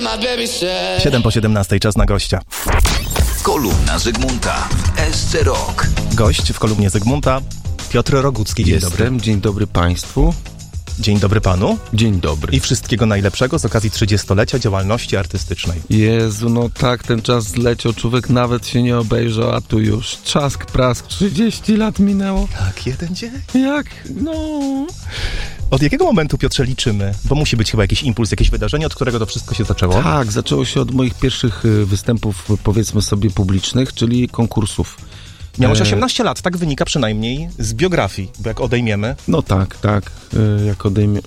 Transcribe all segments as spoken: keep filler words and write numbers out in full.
siedem po siedemnastej, czas na gościa. Kolumna Zygmunta w S C Rock. Gość w kolumnie Zygmunta, Piotr Rogucki. Dzień Jestem. dobry. Dzień dobry państwu. Dzień dobry panu. Dzień dobry. I wszystkiego najlepszego z okazji trzydziestolecia działalności artystycznej. Jezu, no tak, ten czas zleciał, człowiek nawet się nie obejrzał, a tu już trzask, prask, trzydzieści lat minęło. Tak, jeden dzień. Jak? No... Od jakiego momentu, Piotrze, liczymy? Bo musi być chyba jakiś impuls, jakieś wydarzenie, od którego to wszystko się zaczęło. Tak, zaczęło się od moich pierwszych y, występów, powiedzmy sobie, publicznych, czyli konkursów. Miałeś E... osiemnaście lat, tak wynika przynajmniej z biografii, bo jak odejmiemy... No tak, tak, y, jak odejmie...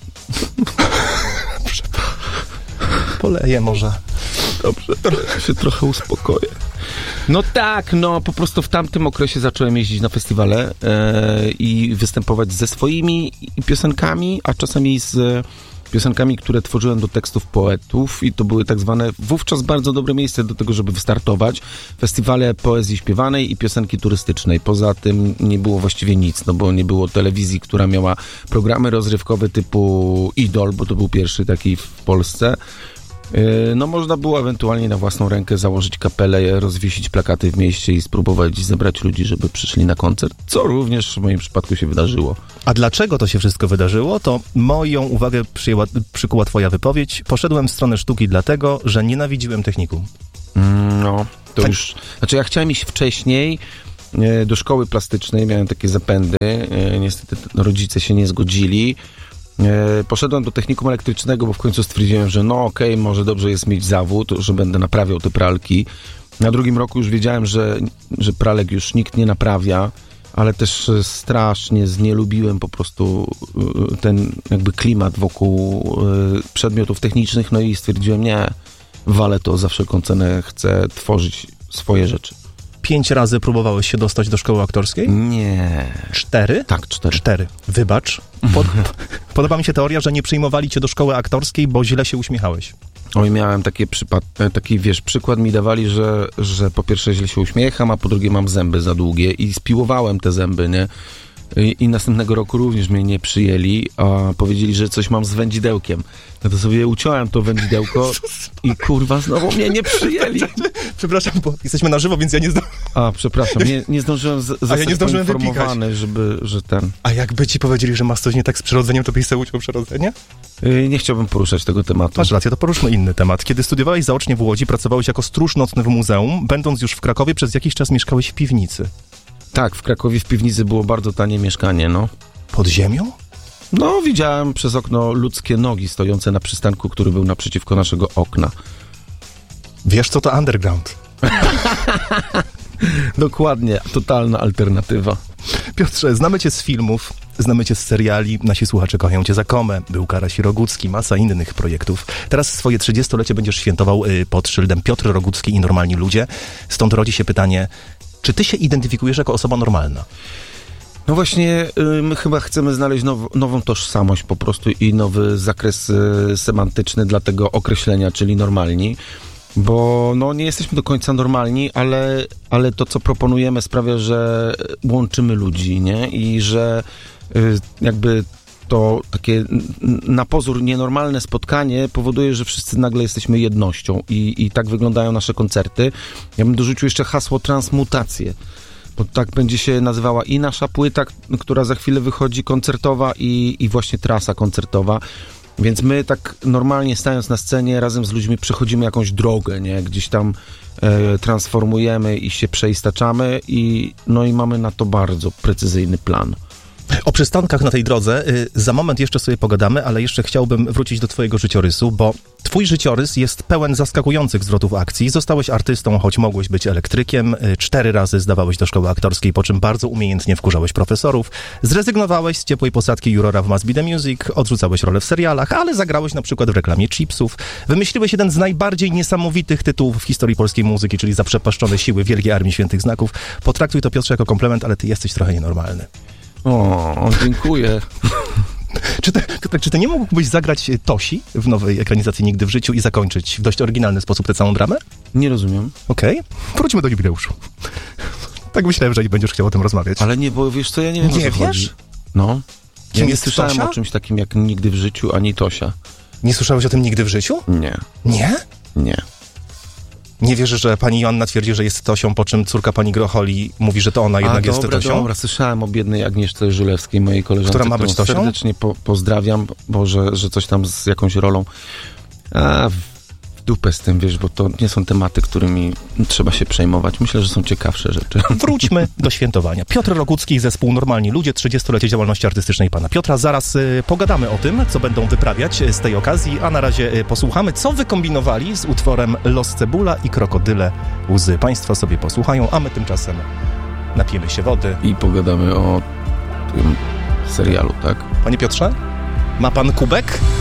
Poleję może. Dobrze, trochę się trochę uspokoję. No tak, no po prostu w tamtym okresie zacząłem jeździć na festiwale e, i występować ze swoimi piosenkami, a czasami z piosenkami, które tworzyłem do tekstów poetów i to były tak zwane wówczas bardzo dobre miejsce do tego, żeby wystartować. Festiwale poezji śpiewanej i piosenki turystycznej. Poza tym nie było właściwie nic, no bo nie było telewizji, która miała programy rozrywkowe typu Idol, bo to był pierwszy taki w Polsce. No można było ewentualnie na własną rękę założyć kapelę, rozwiesić plakaty w mieście i spróbować zebrać ludzi, żeby przyszli na koncert, co również w moim przypadku się wydarzyło. A dlaczego to się wszystko wydarzyło, to moją uwagę przyjęła, przykuła twoja wypowiedź. Poszedłem w stronę sztuki dlatego, że nienawidziłem technikum. Mm, no, to tak. już... Znaczy ja chciałem iść wcześniej do szkoły plastycznej, miałem takie zapędy, niestety rodzice się nie zgodzili. Poszedłem do technikum elektrycznego, bo w końcu stwierdziłem, że no okej, okay, może dobrze jest mieć zawód, że będę naprawiał te pralki. Na drugim roku już wiedziałem, że, że pralek już nikt nie naprawia, ale też strasznie znielubiłem po prostu ten jakby klimat wokół przedmiotów technicznych, no i stwierdziłem, nie, walę to za wszelką cenę, chcę tworzyć swoje rzeczy. Pięć razy próbowałeś się dostać do szkoły aktorskiej? Nie. Cztery? Tak, cztery. Cztery. Wybacz. Pod, podoba mi się teoria, że nie przyjmowali cię do szkoły aktorskiej, bo źle się uśmiechałeś. Oj, miałem takie przypad, taki, wiesz, przykład mi dawali, że, że po pierwsze źle się uśmiecham, a po drugie mam zęby za długie i spiłowałem te zęby, nie? I, i następnego roku również mnie nie przyjęli, a powiedzieli, że coś mam z wędzidełkiem. No to sobie uciąłem to wędzidełko i kurwa znowu mnie nie przyjęli. Przepraszam, bo jesteśmy na żywo, więc ja nie zdążyłem. A, przepraszam, nie, nie zdążyłem z, zostać a ja nie zdążyłem poinformowany, żeby, że ten... A jakby ci powiedzieli, że masz coś nie tak z przyrodzeniem, to byś sobie uciął przyrodzenie? Yy, nie chciałbym poruszać tego tematu. Masz rację, to poruszmy inny temat. Kiedy studiowałeś zaocznie w Łodzi, pracowałeś jako stróż nocny w muzeum. Będąc już w Krakowie, przez jakiś czas mieszkałeś w piwnicy. Tak, w Krakowie w piwnicy było bardzo tanie mieszkanie, no. Pod ziemią? No, widziałem przez okno ludzkie nogi stojące na przystanku, który był naprzeciwko naszego okna. Wiesz, co to underground? Dokładnie, totalna alternatywa. Piotrze, znamy cię z filmów, znamy cię z seriali, nasi słuchacze kochają cię za Komę, był Karaś Rogucki, masa innych projektów. Teraz swoje trzydziestolecie będziesz świętował y, pod szyldem Piotr Rogucki i Normalni Ludzie. Stąd rodzi się pytanie, czy ty się identyfikujesz jako osoba normalna? No właśnie, y, my chyba chcemy znaleźć now, nową tożsamość po prostu i nowy zakres y, semantyczny dla tego określenia, czyli normalni. Bo no, nie jesteśmy do końca normalni, ale, ale to, co proponujemy, sprawia, że łączymy ludzi, nie? I że y, jakby to takie na pozór nienormalne spotkanie powoduje, że wszyscy nagle jesteśmy jednością i, i tak wyglądają nasze koncerty. Ja bym dorzucił jeszcze hasło transmutacje, bo tak będzie się nazywała i nasza płyta, która za chwilę wychodzi, koncertowa i, i właśnie trasa koncertowa. Więc my tak normalnie stając na scenie razem z ludźmi przechodzimy jakąś drogę, nie? Gdzieś tam e, transformujemy i się przeistaczamy i no i mamy na to bardzo precyzyjny plan. O przystankach na tej drodze y, za moment jeszcze sobie pogadamy, ale jeszcze chciałbym wrócić do twojego życiorysu, bo twój życiorys jest pełen zaskakujących zwrotów akcji. Zostałeś artystą, choć mogłeś być elektrykiem. Y, cztery razy zdawałeś do szkoły aktorskiej, po czym bardzo umiejętnie wkurzałeś profesorów. Zrezygnowałeś z ciepłej posadki jurora w Must Be The Music, odrzucałeś rolę w serialach, ale zagrałeś na przykład w reklamie chipsów. Wymyśliłeś jeden z najbardziej niesamowitych tytułów w historii polskiej muzyki, czyli Zaprzepaszczone siły Wielkiej Armii Świętych Znaków. Potraktuj to, Piotrze, jako komplement, ale ty jesteś trochę nienormalny. O, dziękuję. Czy ty, ty, czy ty nie mógłbyś zagrać Tosi w nowej ekranizacji Nigdy w życiu i zakończyć w dość oryginalny sposób tę całą dramę? Nie rozumiem. Okej, okay. Wróćmy do jubileuszu. Tak myślałem, że nie będziesz chciał o tym rozmawiać. Ale nie, bo wiesz co, ja nie wiem, nie o co wiesz? chodzi. No. Ja nie jest słyszałem Tosia? o czymś takim jak Nigdy w życiu, ani Tosia. Nie słyszałeś o tym Nigdy w życiu? Nie. Nie? Nie. Nie wierzę, że pani Joanna twierdzi, że jest Tosią, po czym córka pani Grocholi mówi, że to ona jednak A, jest dobra, Tosią? dobra, słyszałem o biednej Agnieszce Żulewskiej, mojej koleżance, Która ma być którą Tosią? serdecznie po, pozdrawiam, bo że, że coś tam z jakąś rolą. A, w dupę z tym, wiesz, bo to nie są tematy, którymi trzeba się przejmować. Myślę, że są ciekawsze rzeczy. Wróćmy do świętowania. Piotr Rogucki i zespół Normalni Ludzie, trzydziestolecie działalności artystycznej pana Piotra. Zaraz y, pogadamy o tym, co będą wyprawiać y, z tej okazji, a na razie y, posłuchamy, co wykombinowali z utworem Los Cebula i Krokodyle Łzy. Państwo sobie posłuchają, a my tymczasem napijemy się wody. I pogadamy o tym serialu, tak? Panie Piotrze, ma pan kubek?